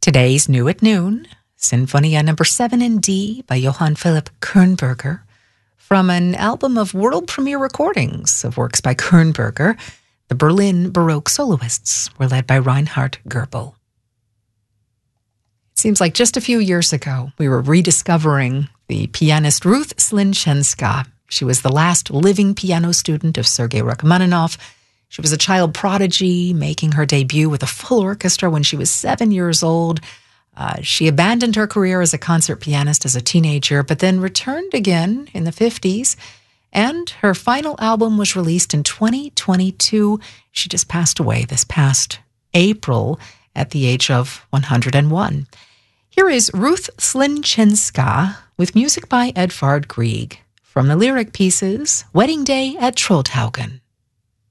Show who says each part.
Speaker 1: Today's New at Noon, Sinfonia number 7 in D by Johann Philipp Kernberger, from an album of world premiere recordings of works by Kernberger. The Berlin Baroque soloists were led by Reinhard Goebel. It seems like just a few years ago, we were rediscovering the pianist Ruth Slinchenska. She was the last living piano student of Sergei Rachmaninoff. She was a child prodigy, making her debut with a full orchestra when she was 7 years old. She abandoned her career as a concert pianist as a teenager, but then returned again in the 50s, and her final album was released in 2022. She just passed away this past April at the age of 101. Here is Ruth Slinchenska with music by Edvard Grieg from the lyric pieces Wedding Day at Trolltaugen.